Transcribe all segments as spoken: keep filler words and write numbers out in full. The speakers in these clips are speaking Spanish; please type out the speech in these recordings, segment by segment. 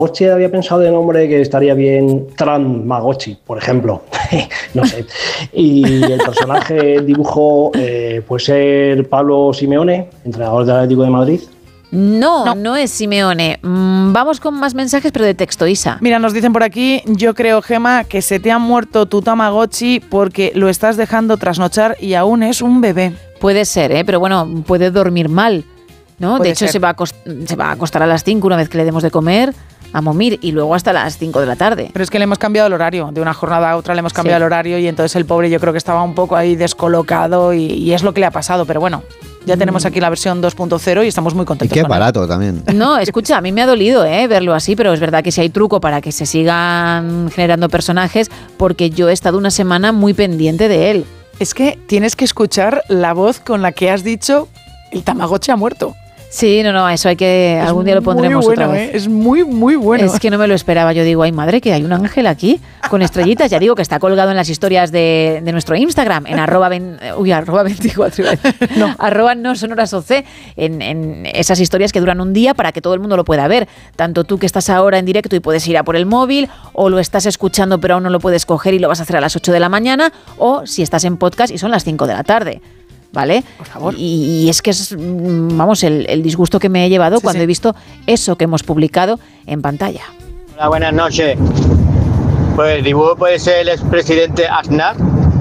Tamagotchi había pensado de nombre que estaría bien Tamagotchi, por ejemplo. No sé. Y el personaje, el dibujo, eh, puede ser Pablo Simeone, entrenador del Atlético de Madrid. No, no, no es Simeone. Mm, vamos con más mensajes, pero de texto, Isa. Mira, nos dicen por aquí, yo creo, Gema, que se te ha muerto tu Tamagotchi porque lo estás dejando trasnochar y aún es un bebé. Puede ser, ¿eh? Pero bueno, puede dormir mal, ¿no? Puede de hecho, ser. se va, a acost- se va a acostar a las cinco una vez que le demos de comer, a momir, y luego hasta las cinco de la tarde. Pero es que le hemos cambiado el horario, de una jornada a otra le hemos cambiado Sí. el horario y entonces el pobre yo creo que estaba un poco ahí descolocado y, y es lo que le ha pasado, pero bueno, ya tenemos aquí la versión dos punto cero y estamos muy Y contentos. qué con él. barato también. No, escucha, a mí me ha dolido ¿eh? verlo así, pero es verdad que si hay truco para que se sigan generando personajes, porque yo he estado una semana muy pendiente de él. Es que tienes que escuchar la voz con la que has dicho el Tamagotchi ha muerto. Sí, no, no, eso hay que... Es algún día lo pondremos muy bueno, otra vez. ¿eh? Es muy, muy bueno. Es que no me lo esperaba. Yo digo, ay madre, que hay un ángel aquí con estrellitas. Ya digo que está colgado en las historias de, de nuestro Instagram, en arroba, ven, uy, arroba veinticuatro, no. arroba no sonoras oc, en, en esas historias que duran un día para que todo el mundo lo pueda ver. Tanto tú que estás ahora en directo y puedes ir a por el móvil, o lo estás escuchando pero aún no lo puedes coger y lo vas a hacer a las ocho de la mañana, o si estás en podcast y son las cinco de la tarde. ¿Vale? Por favor. Y, y es que es, vamos, el, el disgusto que me he llevado Sí, cuando sí. he visto eso que hemos publicado en pantalla. Hola, buenas noches. Pues el dibujo puede ser el expresidente Aznar.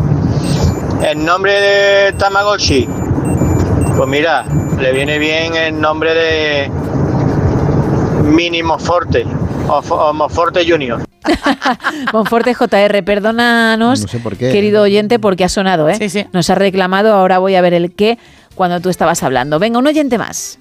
El nombre de Tamagotchi, pues mira, le viene bien el nombre de Mínimo Forte o, o Moforte Junior. Monforte J R, perdónanos, No sé por qué. querido oyente, porque ha sonado, ¿eh? Sí, sí. Nos ha reclamado, ahora voy a ver el qué cuando tú estabas hablando. Venga, un oyente más.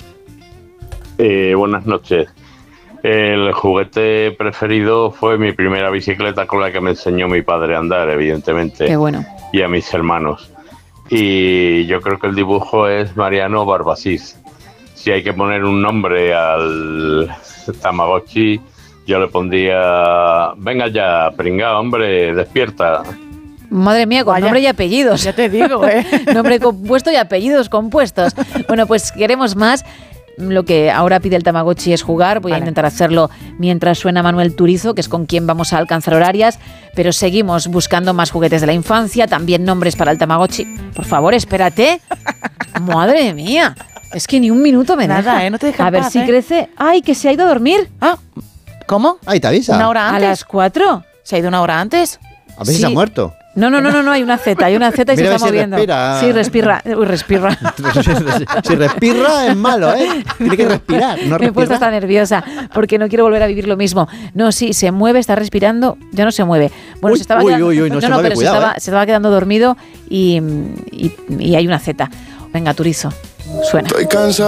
Eh, buenas noches. El juguete preferido fue mi primera bicicleta con la que me enseñó mi padre a andar, evidentemente, Qué bueno. y a mis hermanos. Y yo creo que el dibujo es Mariano Barbasís. Si hay que poner un nombre al Tamagotchi, yo le pondría, venga ya, pringao, hombre, despierta. Madre mía, con Vaya. nombre y apellidos. Ya te digo, ¿eh? Nombre compuesto y apellidos compuestos. Bueno, pues queremos más. Lo que ahora pide el Tamagotchi es jugar. Voy Vale. a intentar hacerlo mientras suena Manuel Turizo, que es con quien vamos a alcanzar horarias. Pero seguimos buscando más juguetes de la infancia, también nombres para el Tamagotchi. Por favor, espérate. Madre mía. Es que ni un minuto me Nada, deja. ¿eh? No te deja A en ver paz, si ¿eh? crece. ¡Ay, que se ha ido a dormir! Ah, ¿cómo? Ahí te avisa. ¿Una hora ¿A antes? las cuatro? ¿Se ha ido una hora antes? A ver si Sí. se ha muerto. No, no, no, no, no, hay una Z, hay una Z y Mira se a está ver si moviendo. respira. Sí, respira. Uy, respira. Si respira es malo, ¿eh? Tiene que respirar, no Me he puesto hasta respirar. nerviosa porque no quiero volver a vivir lo mismo. No, sí, se mueve, está respirando, ya no se mueve. Bueno, Uy, se estaba uy, quedando, uy, uy, no se mueve, pero cuidado, se, estaba, eh. se estaba quedando dormido y, y, y hay una Z. Venga, Turizo, suena. Estoy cansado.